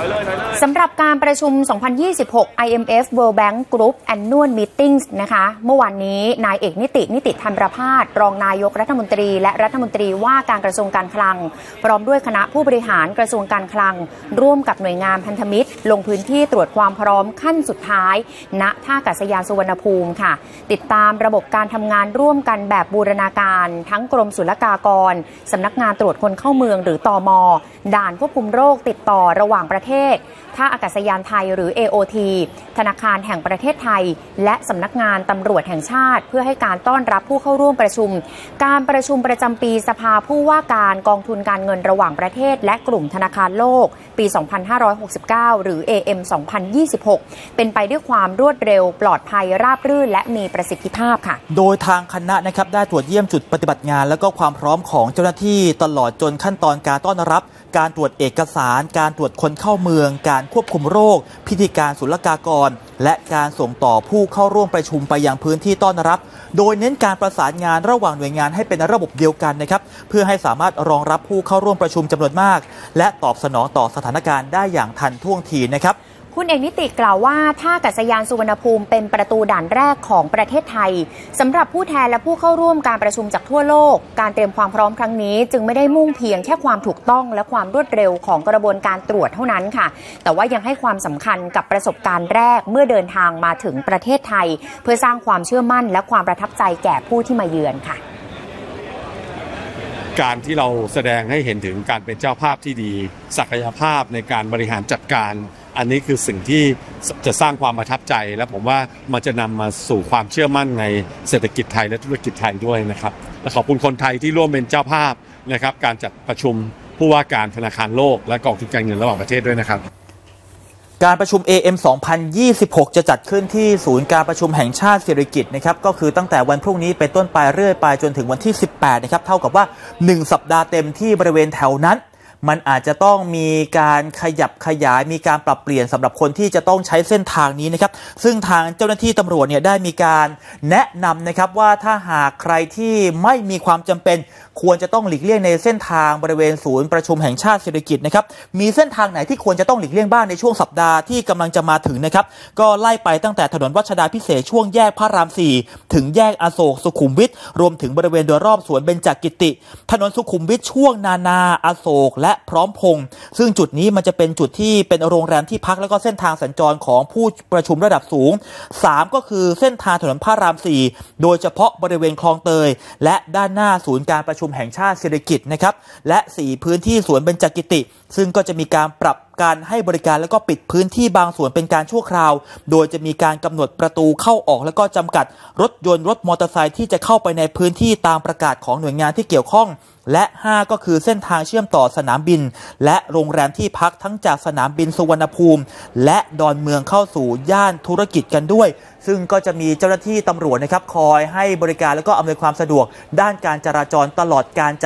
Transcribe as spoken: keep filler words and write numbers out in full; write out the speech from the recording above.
สำหรับการประชุม สองพันยี่สิบหก ไอ เอ็ม เอฟ World Bank Group Annual Meetings นะคะเมื่อวานนี้นายเอกนิตินิติธรรมภาสรองนายกรัฐมนตรีและรัฐมนตรีว่าการกระทรวงการคลังพร้อมด้วยคณะผู้บริหารกระทรวงการคลังร่วมกับหน่วยงานพันธมิตรลงพื้นที่ตรวจความพร้อมขั้นสุดท้ายณท่าอากาศยานสุวรรณภูมิค่ะติดตามระบบการทำงานร่วมกันแบบบูรณาการทั้งกรมศุลกากรสำนักงานตรวจคนเข้าเมืองหรือตม.ด่านควบคุมโรคติดต่อระหว่างประเทศท่าอากาศยานไทยหรือ เอ โอ ที ธนาคารแห่งประเทศไทยและสำนักงานตำรวจแห่งชาติเพื่อให้การต้อนรับผู้เข้าร่วมประชุมการประชุมประจำปีสภาผู้ว่าการกองทุนการเงินระหว่างประเทศและกลุ่มธนาคารโลกปี สองพันห้าร้อยหกสิบเก้า หรือ เอ เอ็ม สองพันยี่สิบหก เป็นไปด้วยความรวดเร็วปลอดภัยราบรื่นและมีประสิทธิภาพค่ะโดยทางคณะนะครับได้ตรวจเยี่ยมจุดปฏิบัติงานและก็ความพร้อมของเจ้าหน้าที่ตลอดจนขั้นตอนการต้อนรับการตรวจเอกสารการตรวจคนเข้าเมืองการควบคุมโรคพิธีการศุลกากรและการส่งต่อผู้เข้าร่วมประชุมไปยังพื้นที่ต้อนรับโดยเน้นการประสานงานระหว่างหน่วยงานให้เป็นระบบเดียวกันนะครับเพื่อให้สามารถรองรับผู้เข้าร่วมประชุมจำนวนมากและตอบสนองต่อสถานการณ์ได้อย่างทันท่วงทีนะครับคุณเอกนิติกล่าวว่าท่าอากาศยานสุวรรณภูมิเป็นประตูด่านแรกของประเทศไทยสำหรับผู้แทนและผู้เข้าร่วมการประชุมจากทั่วโลกการเตรียมความพร้อมครั้งนี้จึงไม่ได้มุ่งเพียงแค่ความถูกต้องและความรวดเร็วของกระบวนการตรวจเท่านั้นค่ะแต่ว่ายังให้ความสำคัญกับประสบการณ์แรกเมื่อเดินทางมาถึงประเทศไทยเพื่อสร้างความเชื่อมั่นและความประทับใจแก่ผู้ที่มาเยือนค่ะการที่เราแสดงให้เห็นถึงการเป็นเจ้าภาพที่ดีศักยภาพในการบริหารจัดการอันนี้คือสิ่งที่จะสร้างความประทับใจและผมว่ามันจะนำมาสู่ความเชื่อมั่นในเศรษฐกิจไทยและธุรกิจไทยด้วยนะครับและขอบคุณคนไทยที่ร่วมเป็นเจ้าภาพนะครับการจัดประชุมผู้ว่าการธนาคารโลกและกองทุนการเงินระหว่างประเทศด้วยนะครับการประชุม เอ เอ็ม สองพันยี่สิบหก จะจัดขึ้นที่ศูนย์การประชุมแห่งชาติสิริกิติ์นะครับก็คือตั้งแต่วันพรุ่งนี้เป็นต้นไปเรื่อยไปจนถึงวันที่สิบแปดนะครับเท่ากับว่าหนึ่งสัปดาห์เต็มที่บริเวณแถวนั้นมันอาจจะต้องมีการขยับขยายมีการปรับเปลี่ยนสำหรับคนที่จะต้องใช้เส้นทางนี้นะครับซึ่งทางเจ้าหน้าที่ตำรวจเนี่ยได้มีการแนะนำนะครับว่าถ้าหากใครที่ไม่มีความจำเป็นควรจะต้องหลีกเลี่ยงในเส้นทางบริเวณศูนย์ประชุมแห่งชาติสิริกิติ์นะครับมีเส้นทางไหนที่ควรจะต้องหลีกเลี่ยงบ้างในช่วงสัปดาห์ที่กำลังจะมาถึงนะครับก็ไล่ไปตั้งแต่ถนนรัชดาภิเษกช่วงแยกพระรามสี่ถึงแยกอโศกสุขุมวิทรวมถึงบริเวณโดยรอบสวนเบญจกิติถนนสุขุมวิทช่วงนานาอโศกและพร้อมพงษ์ซึ่งจุดนี้มันจะเป็นจุดที่เป็นโรงแรมที่พักแล้วก็เส้นทางสัญจรของผู้ประชุมระดับสูงสามก็คือเส้นทางถนนพระรามสี่โดยเฉพาะบริเวณคลองเตยและด้านหน้าศูนย์การประชุมแห่งชาติสิริกิติ์นะครับและสี่พื้นที่สวนเบญจกิติซึ่งก็จะมีการปรับการให้บริการแล้วก็ปิดพื้นที่บางส่วนเป็นการชั่วคราวโดยจะมีการกำหนดประตูเข้าออกแล้วก็จำกัดรถยนต์รถมอเตอร์ไซค์ที่จะเข้าไปในพื้นที่ตามประกาศของหน่วยงานที่เกี่ยวข้องและห้าก็คือเส้นทางเชื่อมต่อสนามบินและโรงแรมที่พักทั้งจากสนามบินสุวรรณภูมิและดอนเมืองเข้าสู่ย่านธุรกิจกันด้วยซึ่งก็จะมีเจ้าหน้าที่ตำรวจนะครับคอยให้บริการแล้วก็อำนวยความสะดวกด้านการจราจรตลอดการ